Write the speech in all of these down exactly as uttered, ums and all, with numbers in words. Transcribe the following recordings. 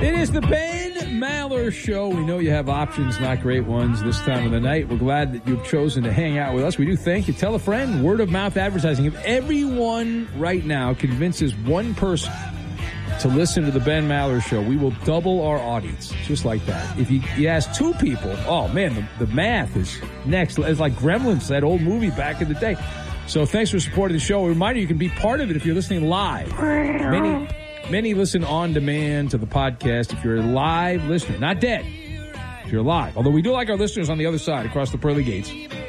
It is the Ben Maller Show. We know you have options, not great ones, this time of the night. We're glad that you've chosen to hang out with us. We do thank you. Tell a friend. Word of mouth advertising. If everyone right now convinces one person to listen to the Ben Maller Show, we will double our audience, just like that. If you, you ask two people, oh, man, the, the math is next. It's like Gremlins, that old movie back in the day. So thanks for supporting the show. A reminder, you can be part of it if you're listening live. Many, many listen on demand to the podcast. If you're a live listener, not dead, if you're live. Although we do like our listeners on the other side, across the pearly gates.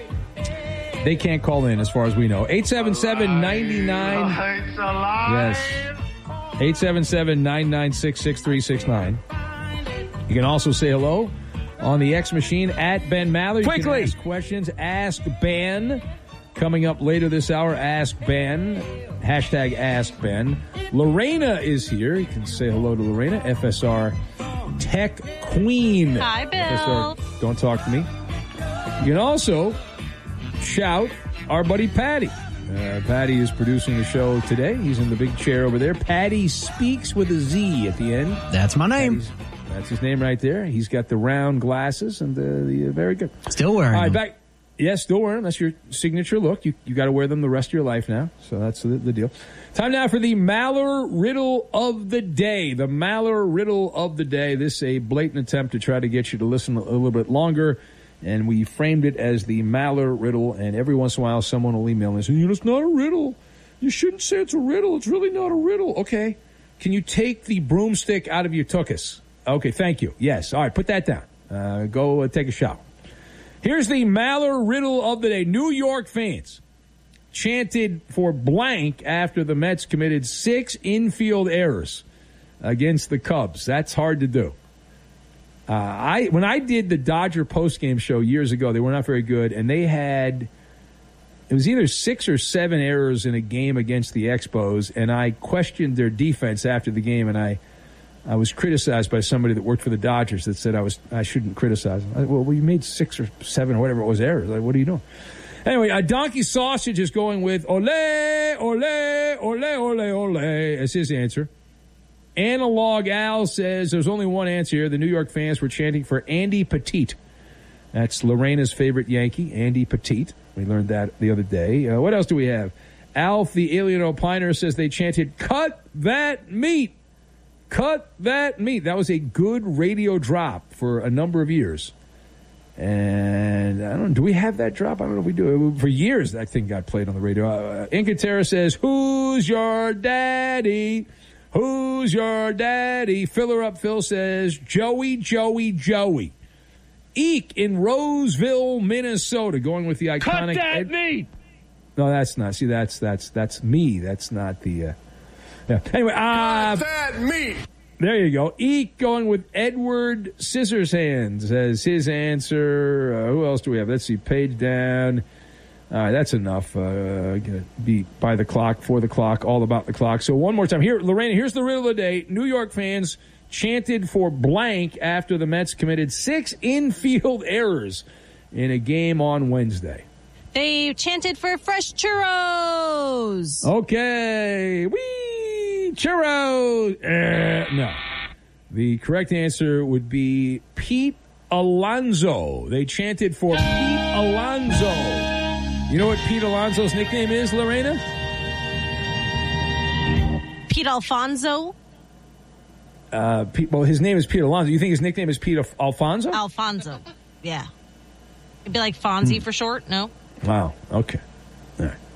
They can't call in as far as we know. eight seven seven, nine nine Yes. eight seven seven, nine nine six, six three six nine. You can also say hello on the X machine at Ben Maller. You Quickly. can ask questions. Ask Ben. Coming up later this hour, Ask Ben. Hashtag Ask Ben. Lorena is here. You can say hello to Lorena, F S R Tech Queen. Hi, Bill. F S R, don't talk to me. You can also shout our buddy Patty. Uh, Patty is producing the show today. He's in the big chair over there. Patty Speaks with a Z at the end. That's my name. Patty's, that's his name right there. He's got the round glasses and the, the uh, very good. Still wearing All right, them. back. Yes, still wearing them. That's your signature look. You you got to wear them the rest of your life now. So that's the, the deal. Time now for the Maller Riddle of the Day. The Maller Riddle of the Day. This is a blatant attempt to try to get you to listen a little bit longer. And we framed it as the Maller Riddle. And every once in a while, someone will email and say, you know, it's not a riddle. You shouldn't say it's a riddle. It's really not a riddle. Okay. Can you take the broomstick out of your tuchus? Okay, thank you. Yes. All right, put that down. Uh, go uh, take a shower. Here's the Maller Riddle of the Day. New York fans chanted for blank after the Mets committed six infield errors against the Cubs. That's hard to do. Uh, I when I did the Dodger postgame show years ago, they were not very good, and they had it was either six or seven errors in a game against the Expos, and I questioned their defense after the game, and I. I was criticized by somebody that worked for the Dodgers that said I was I shouldn't criticize them. I, well, well, you made six or seven or whatever it was errors. Like, what are you doing? Anyway, a Donkey Sausage is going with ole, ole, ole, ole, ole as his answer. Analog Al says there's only one answer here. The New York fans were chanting for Andy Petite. That's Lorena's favorite Yankee, Andy Petite. We learned that the other day. Uh, what else do we have? Alf, the Alien Opiner, says they chanted, cut that meat. Cut that meat. That was a good radio drop for a number of years. And I don't know, do we have that drop? I don't know if we do. For years, that thing got played on the radio. Uh, Incatera says, who's your daddy? Who's your daddy? Filler Up Phil says, Joey, Joey, Joey. Eek in Roseville, Minnesota, going with the iconic. Cut that Ed- meat. No, that's not. See, that's that's that's me. That's not the. Uh, yeah. Anyway, uh, Cut that meat. There you go. Eek going with Edward Scissorhands as his answer. Uh, who else do we have? Let's see. Page down. All right, that's enough. Uh, gonna be by the clock, for the clock, all about the clock. So one more time. Here, Lorena, here's the riddle of the day. New York fans chanted for blank after the Mets committed six infield errors in a game on Wednesday. They chanted for fresh churros. Okay. Whee! Churros. Uh, no. The correct answer would be Pete Alonso. They chanted for Pete Alonso. You know what Pete Alonso's nickname is, Lorena? Pete Alfonso. Uh, Pete, well, his name is Pete Alonso. You think his nickname is Pete Al- Alfonso? Alfonso. Yeah. It'd be like Fonzie Hmm. for short. No? Wow. Okay. All right.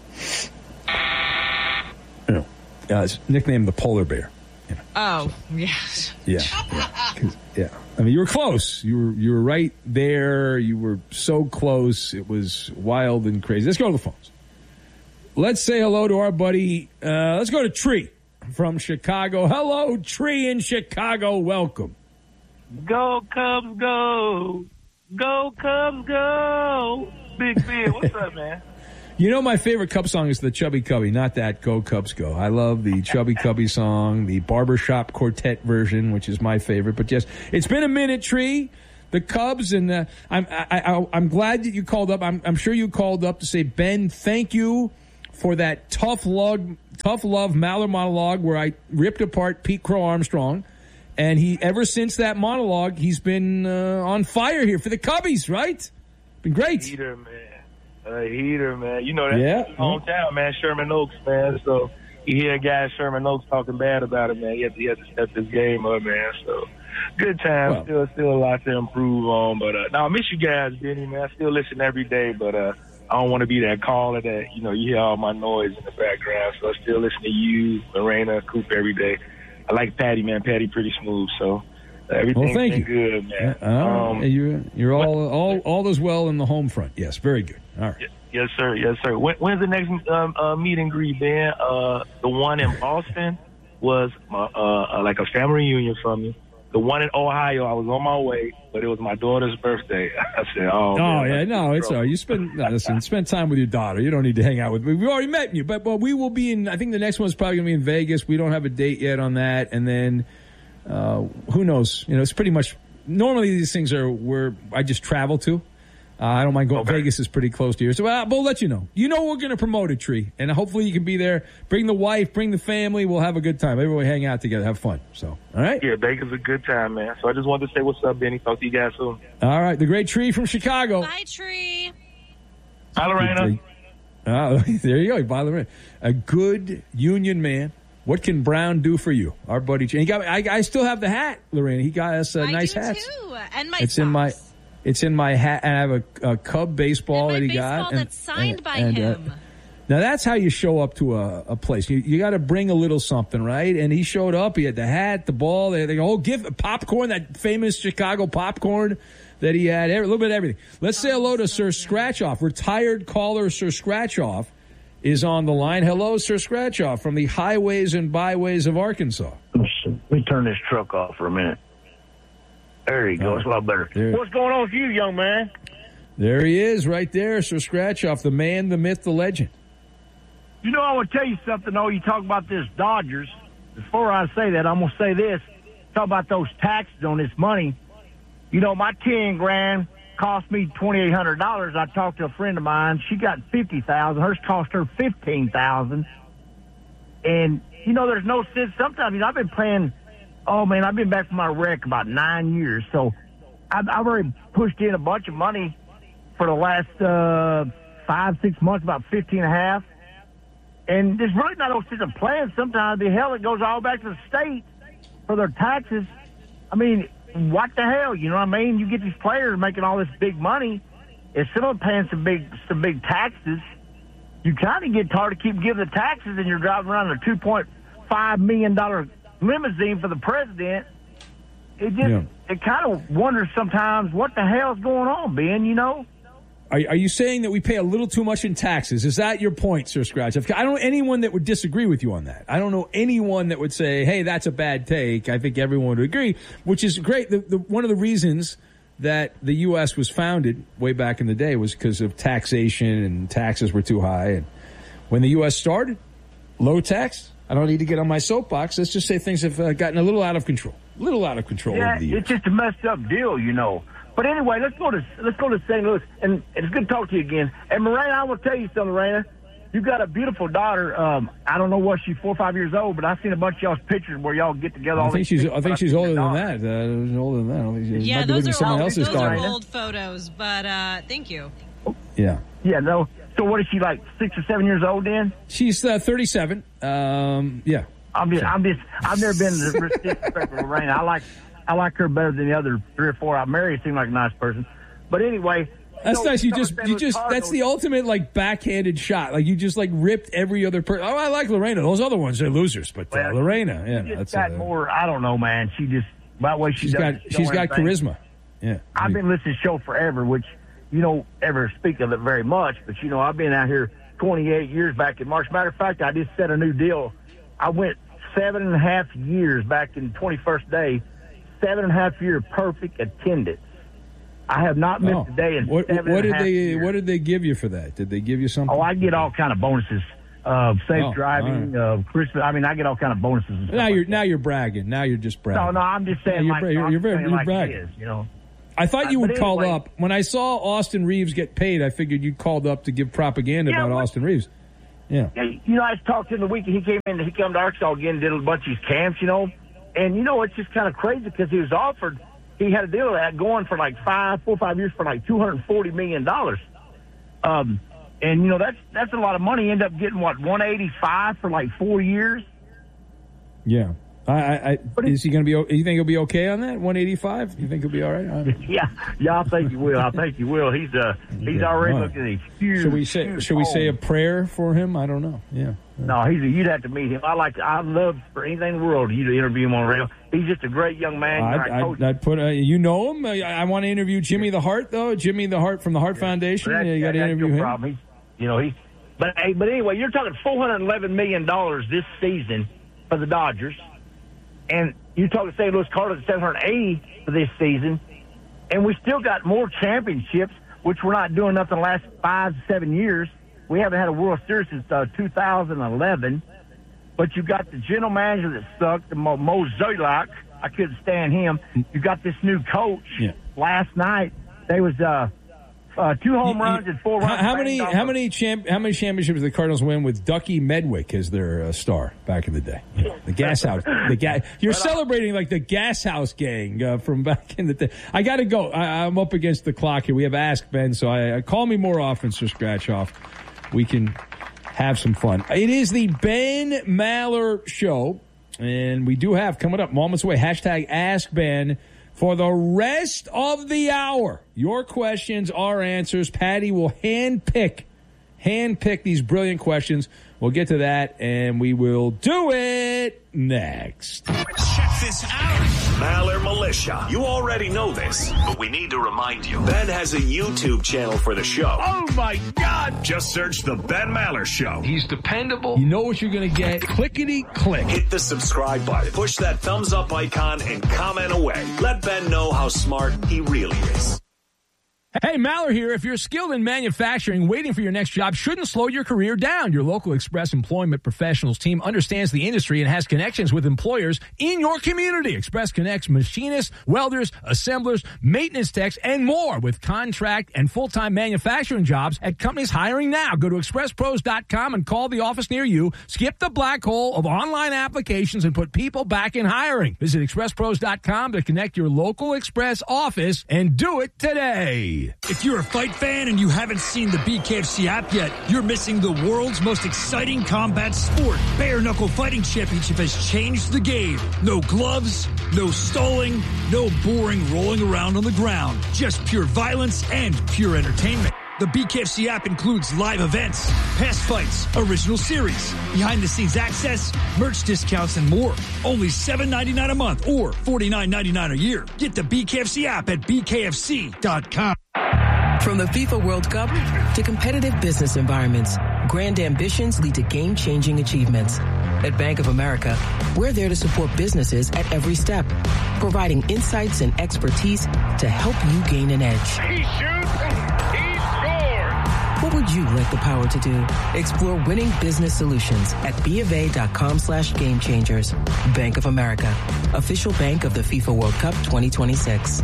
You know, uh, his nickname the Polar Bear. You know. Oh, yes. Yeah, yeah, 'cause- yeah. I mean, you were close. You were you were right there. You were so close. It was wild and crazy. Let's go to the phones. Let's say hello to our buddy. Uh, let's go to Tree from Chicago. Hello, Tree in Chicago. Welcome. Go Cubs, go! Go Cubs, go! Big Ben, what's up, man? You know, my favorite Cub song is the Chubby Cubby, not that Go Cubs Go. I love the Chubby Cubby song, the Barbershop Quartet version, which is my favorite. But yes, it's been a minute, Tree. The Cubs, and uh, I'm I, I, I'm glad that you called up. I'm, I'm sure you called up to say, Ben, thank you for that tough love, tough love Maller monologue where I ripped apart Pete Crow Armstrong. And he, ever since that monologue, he's been uh, on fire here for the Cubbies, right? Been great. Heater, man. Uh, heater, man. You know, that's Yeah. his hometown, man. Sherman Oaks, man. So you hear a guy at Sherman Oaks talking bad about it, man. He has to, he has to step his game up, man. So good time. Well, still, still a lot to improve on. But uh, no, I miss you guys, Benny, man. I still listen every day, but uh, I don't want to be that caller that, you know, you hear all my noise in the background. So I still listen to you, Lorena, Coop every day. I like Patty, man. Patty pretty smooth, so uh, everything's well, thank been you. good, man. Uh, uh, um, you're you're all all all is well in the home front. Yes, very good. All right. Yes, sir. Yes, sir. When, when's the next um, uh, meet and greet, Ben? Uh, the one in Boston was my, uh, like a family reunion for me. The one in Ohio, I was on my way, but it was my daughter's birthday. I said, "Oh, Oh man, yeah, no, it's all right. You spend no, listen, spend time with your daughter. You don't need to hang out with me. We've already met you, but but we will be in. I think the next one's probably going to be in Vegas. We don't have a date yet on that, and then uh, who knows? You know, it's pretty much normally these things are where I just travel to. Uh, I don't mind going. Okay. Vegas is pretty close to here, so uh, we'll let you know. You know, we're going to promote a tree, and hopefully you can be there. Bring the wife, bring the family. We'll have a good time. Everybody hang out together, have fun. So, all right. Yeah, Vegas is a good time, man. So I just wanted to say what's up, Benny. Talk to you guys soon. All right, the great tree from Chicago. Bye, Tree. Hi, Lorena. Oh, there you go. By the way, a good union man. What can Brown do for you? Our buddy. He got. I, I still have the hat, Lorena. He got us uh, I nice do hats. too, and my It's socks. in my. It's in my hat, and I have a, a Cub baseball and my that he baseball got. and- that's signed and- by and, uh, him. now that's how you show up to a, a place. You, you got to bring a little something, right? And he showed up. He had the hat, the ball. They, they go, oh, give popcorn, that famous Chicago popcorn that he had. Every, a little bit of everything. Let's say hello to Sir Scratchoff. Retired caller Sir Scratchoff is on the line. Hello, Sir Scratchoff from the highways and byways of Arkansas. Let me turn this truck off for a minute. There you go. Oh, It's a lot better. there. What's going on with you, young man? There he is, right there, Sir Scratchoff, the man, the myth, the legend. You know, I want to tell you something, though. You talk about this Dodgers. Before I say that, I'm going to say this. Talk about those taxes on this money. You know, my ten grand cost me twenty-eight hundred dollars. I talked to a friend of mine. She got fifty thousand dollars. Hers cost her fifteen thousand dollars. And, you know, there's no sense. Sometimes, you know, I've been playing, oh, man, I've been back from my wreck about nine years. So I've, I've already pushed in a bunch of money for the last uh, five, six months, about fifteen and a half. And there's really not no sense of playing. Sometimes the hell it goes all back to the state for their taxes. I mean, what the hell? You know what I mean? You get these players making all this big money. Instead of paying some big some big taxes, you kind of get tired to keep giving the taxes, and you're driving around in a two point five million dollars limousine for the president. It just Yeah. it kind of wonders sometimes what the hell's going on, Ben, you know? Are, are you saying that we pay a little too much in taxes? Is that your point, Sir Scratch? I don't know anyone that would disagree with you on that. I don't know anyone that would say, hey, that's a bad take. I think everyone would agree, which is great. The, the, one of the reasons that the U S was founded way back in the day was because of taxation, and taxes were too high. And when the U S started, low tax. I don't need to get on my soapbox. Let's just say things have uh, gotten a little out of control. A little out of control Yeah, over the years. it's just a messed up deal, you know. But anyway, let's go to let's go to Saint Louis, and it's good to talk to you again. And Morena, I will tell you something, Morena. You got a beautiful daughter. Um, I don't know what she's four or five years old, but I've seen a bunch of y'all's pictures where y'all get together. I all think these she's. pictures, I think but she's I've older seen than the that. Uh, she's older than that. I don't think she Yeah, might be those looking are at someone old, else's those daughter. are old photos, but uh, thank you. Yeah. Yeah, no. So what is she, like six or seven years old then? She's uh, thirty-seven. Um, yeah. I'm just, I'm just, I've never been disrespectful to Lorena. I like, I like her better than the other three or four I married. Seemed like a nice person. But anyway, That's you know, nice. You Summer just, Saint you Louis just, that's Cardinals- the ultimate like backhanded shot. Like you just like ripped every other person. Oh, I like Lorena. Those other ones, they're losers. But uh, Well, Lorena, yeah, She that's just got uh, more. I don't know, man. She just by the way she she's does. got, she she's don't got anything. charisma. Yeah. I've been listening to the show forever, which you don't ever speak of it very much. But you know, I've been out here twenty-eight years back in March. Matter of fact, I just set a new deal. I went seven and a half years back in twenty-first day. Seven and a half year perfect attendance. I have not missed Oh. a day in What, seven what and a did half they? years. What did they give you for that? Did they give you something? Oh, I get all kind of bonuses. Uh, safe Oh, driving, uh, Christmas. I mean, I get all kind of bonuses. And stuff now like you're that. now you're bragging. Now you're just bragging. No, no, I'm just saying. you're like, bra- you're- I'm you're very- saying you're like bragging. it is, you know. I thought you Uh, would but call anyway- up when I saw Austin Reeves get paid. I figured you called up to give propaganda Yeah, about what- Austin Reeves. Yeah. Yeah, you know, I talked to him the week he came in. He came to Arkansas again, did a bunch of his camps, you know. And, you know, it's just kind of crazy because he was offered, he had a deal that going for like five, four or five years for like two hundred forty million dollars. Um, and, you know, that's that's a lot of money. He ended up getting, what, one eighty-five for like four years? Yeah. I, I, I is he going to be, you think he'll be okay on that, one eighty-five? You think he'll be all right? Uh, yeah. Yeah, I think he will. I think he will. He's uh, he's already right. looking at a huge, Should we say, huge should we say a home. prayer for him? I don't know. Yeah. No, he's a, you'd have to meet him. I like. I'd love for anything in the world you to interview him on radio. He's just a great young man. I'd, I'd, I'd put. A, you know him. I, I want to interview Jimmy the Heart though. Jimmy the Heart from the Heart yeah. Foundation. That, yeah, you got to interview him. Problem. He's, you know he. But hey, but anyway, you're talking four hundred eleven million dollars this season for the Dodgers, and you talking Saint Louis Cardinals seven hundred eighty for this season, and we still got more championships, which we're not doing nothing the last five seven years. We haven't had a World Series since uh, two thousand eleven. But you got the general manager that sucked, Mo, Mo Zolak. I couldn't stand him. You got this new coach. Yeah. Last night, there was uh, uh, two home runs and four runs. How many? How many champ? How many championships did the Cardinals win with Ducky Medwick as their uh, star back in the day? Yeah. The Gas House. The ga- You're but, uh, celebrating like the Gas House gang uh, from back in the day. I got to go. I, I'm up against the clock here. We have Ask Ben, so I, I call me more often, Sir Scratch Off. We can have some fun. It is the Ben Maller Show, and we do have coming up moments away, hashtag Ask Ben for the rest of the hour. Your questions, our answers. Patty will hand pick, hand pick these brilliant questions. We'll get to that, and we will do it next. Check this out. Maller Militia. You already know this, but we need to remind you. Ben has a YouTube channel for the show. Oh, my God. Just search The Ben Maller Show. He's dependable. You know what you're going to get. Clickety click. Hit the subscribe button. Push that thumbs up icon and comment away. Let Ben know how smart he really is. Hey, Maller here. If you're skilled in manufacturing, waiting for your next job shouldn't slow your career down. Your local Express Employment Professionals team understands the industry and has connections with employers in your community. Express connects machinists, welders, assemblers, maintenance techs, and more with contract and full-time manufacturing jobs at companies hiring now. Go to express pros dot com and call the office near you. Skip the black hole of online applications and put people back in hiring. Visit express pros dot com to connect your local Express office and do it today. If you're a fight fan and you haven't seen the B K F C app yet, you're missing the world's most exciting combat sport. Bare Knuckle Fighting Championship has changed the game. No gloves, no stalling, no boring rolling around on the ground. Just pure violence and pure entertainment. The B K F C app includes live events, past fights, original series, behind-the-scenes access, merch discounts, and more. Only seven ninety-nine a month or forty-nine ninety-nine a year. Get the B K F C app at b k f c dot com. From the FIFA World Cup to competitive business environments, grand ambitions lead to game-changing achievements. At Bank of America, we're there to support businesses at every step, providing insights and expertise to help you gain an edge. He shoots, he scores! What would you like the power to do? Explore winning business solutions at bofa.com slash game changers. Bank of America, official bank of the FIFA World Cup twenty twenty-six.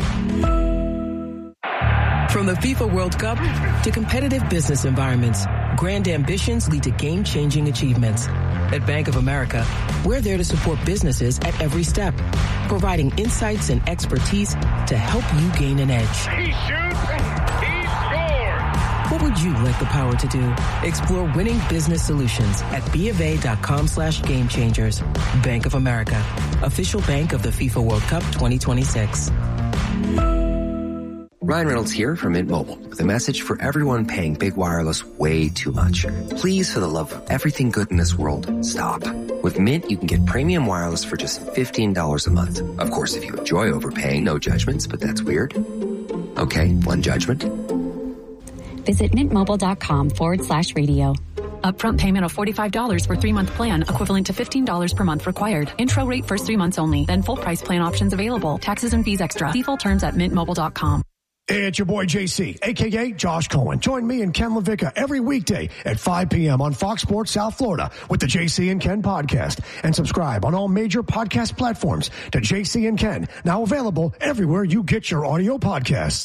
From the FIFA World Cup to competitive business environments, grand ambitions lead to game-changing achievements. At Bank of America, we're there to support businesses at every step, providing insights and expertise to help you gain an edge. He shoots, he scores! What would you like the power to do? Explore winning business solutions at bofa.com slash game changers. Bank of America, official bank of the FIFA World Cup twenty twenty-six. Ryan Reynolds here from Mint Mobile with a message for everyone paying big wireless way too much. Please, for the love of everything good in this world, stop. With Mint, you can get premium wireless for just fifteen dollars a month. Of course, if you enjoy overpaying, no judgments, but that's weird. Okay, one judgment. Visit mintmobile.com forward slash radio. Upfront payment of forty-five dollars for three-month plan, equivalent to fifteen dollars per month required. Intro rate first three months only, then full price plan options available. Taxes and fees extra. See full terms at mint mobile dot com. Hey, it's your boy J C, a k a. Josh Cohen. Join me and Ken LaVicka every weekday at five p.m. on Fox Sports South Florida with the J C and Ken podcast. And subscribe on all major podcast platforms to J C and Ken, now available everywhere you get your audio podcasts.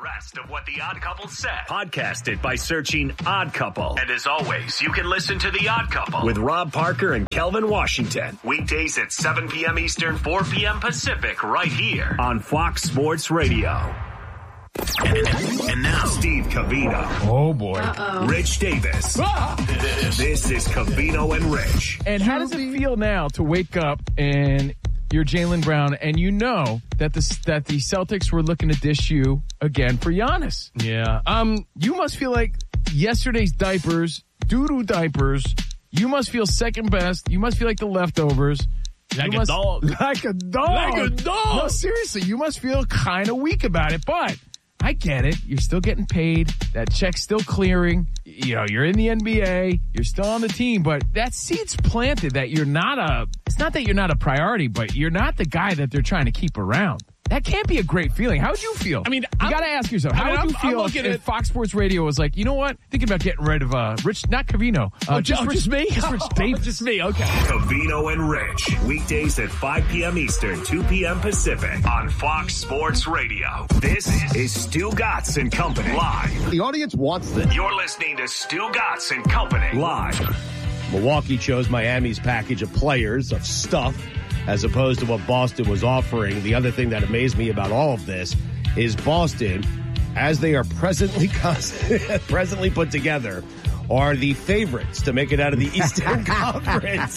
rest of What the Odd Couple said. Podcast it by searching Odd Couple. And as always, you can listen to The Odd Couple with Rob Parker and Kelvin Washington. Weekdays at seven p.m. Eastern, four p.m. Pacific, right here on Fox Sports Radio. And, and now, Steve Covino. Oh, boy. Uh-oh. Rich Davis. Ah! This is Covino and Rich. And how does it feel now to wake up and you're Jaylen Brown and you know that the, that the Celtics were looking to dish you again for Giannis? Yeah. Um, You must feel like yesterday's diapers, doo-doo diapers, you must feel second best. You must feel like the leftovers. Like you a must, dog. Like a dog. Like a dog. No, seriously, you must feel kind of weak about it, but I get it. You're still getting paid. That check's still clearing. You know, you're in the N B A. You're still on the team, but that seed's planted that you're not a, it's not that you're not a priority, but you're not the guy that they're trying to keep around. That can't be a great feeling. How would you feel? I mean, you got to ask yourself, how I mean, would you I'm- I'm feel if, looking if at- Fox Sports Radio was like, you know what? Thinking about getting rid of uh, Rich, not Covino. Uh, Oh, just, Rich, just me? Just Rich Davis. Just me, okay. Covino and Rich. Weekdays at five p.m. Eastern, two p.m. Pacific on Fox Sports Radio. This is Stu Gatz and Company live. The audience wants this. You're listening to Stu Gatz and Company live. Milwaukee chose Miami's package of players, of stuff, as opposed to what Boston was offering. The other thing that amazed me about all of this is Boston, as they are presently presently put together, are the favorites to make it out of the Eastern Conference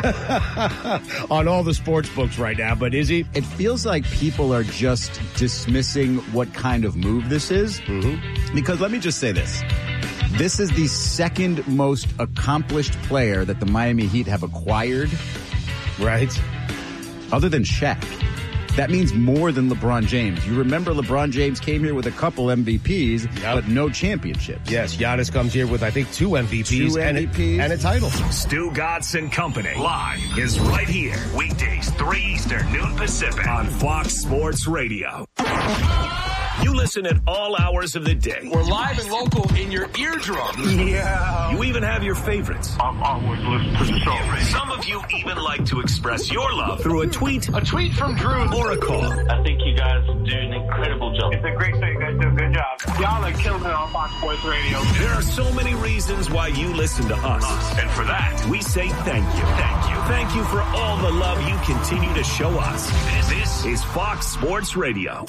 on all the sports books right now. But is he? It feels like people are just dismissing what kind of move this is. Mm-hmm. Because let me just say this. This is the second most accomplished player that the Miami Heat have acquired. Right. Other than Shaq. That means more than LeBron James. You remember LeBron James came here with a couple M V Ps, yep. but no championships. Yes, Giannis comes here with, I think, two M V Ps, two and, M V Ps. A, and a title. Stu Gatz and Company live is right here. Weekdays, three Eastern, noon Pacific on Fox Sports Radio. You listen at all hours of the day. We're live and local in your eardrum. Yeah. You even have your favorites. I'm always listening to the show. Some of you even like to express your love through a tweet, A tweet from Drew. or a call. I think you guys do an incredible job. It's a great show. You guys do a good job. Y'all are killing it on Fox Sports Radio. There are so many reasons why you listen to us. And for that, we say thank you. Thank you. Thank you for all the love you continue to show us. This is Fox Sports Radio.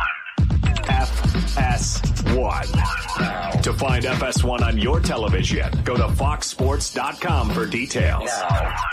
F S one. To find F S one on your television, go to fox sports dot com for details.